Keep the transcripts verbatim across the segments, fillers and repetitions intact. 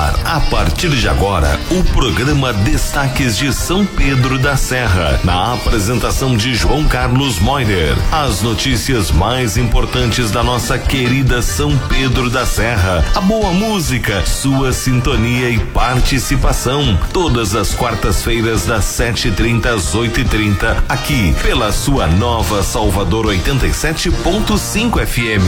ar, a partir de agora, o programa Destaques de São Pedro da Serra, na apresentação de João Carlos Moiner. As notícias mais importantes da nossa querida São Pedro da Serra, a boa música, sua sintonia e participação, todas as quartas-feiras das sete e trinta às oito e trinta, aqui pela sua nova Salvador oitenta e sete ponto cinco F M.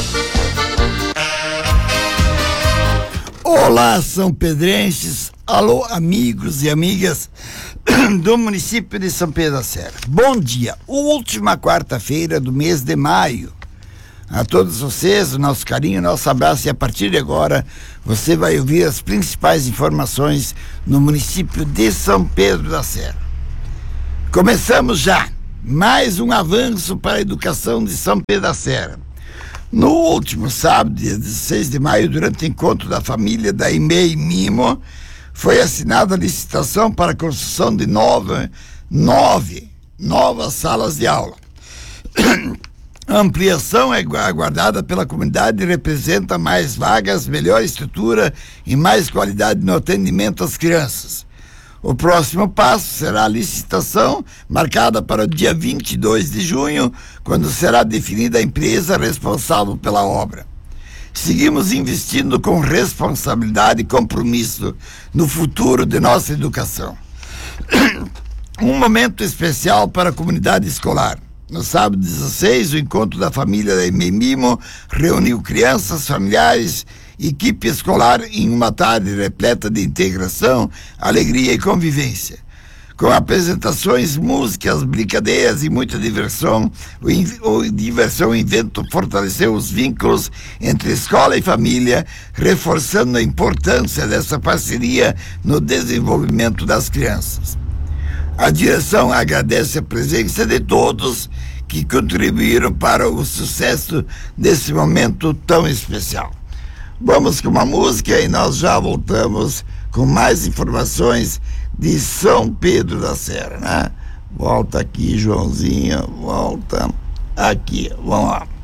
Olá, São Pedrenses, alô, amigos e amigas do município de São Pedro da Serra. Bom dia, última quarta-feira do mês de maio. A todos vocês, o nosso carinho, o nosso abraço, e a partir de agora você vai ouvir as principais informações no município de São Pedro da Serra. Começamos já, mais um avanço para a educação de São Pedro da Serra. No último sábado, dia dezesseis de maio, durante o encontro da família da E M E I Mimo, foi assinada a licitação para a construção de nove, nove novas salas de aula. A ampliação é aguardada pela comunidade e representa mais vagas, melhor estrutura e mais qualidade no atendimento às crianças. O próximo passo será a licitação, marcada para o dia vinte e dois de junho, quando será definida a empresa responsável pela obra. Seguimos investindo com responsabilidade e compromisso no futuro de nossa educação. Um momento especial para a comunidade escolar. No sábado dezesseis, o encontro da família da E M E I Mimo reuniu crianças, familiares, equipe escolar em uma tarde repleta de integração, alegria e convivência. Com apresentações, músicas, brincadeiras e muita diversão, o, o diversão o evento fortaleceu os vínculos entre escola e família, reforçando a importância dessa parceria no desenvolvimento das crianças. A direção agradece a presença de todos que contribuíram para o sucesso desse momento tão especial. Vamos com uma música e nós já voltamos com mais informações de São Pedro da Serra, né? Volta aqui, Joãozinho, volta aqui, vamos lá.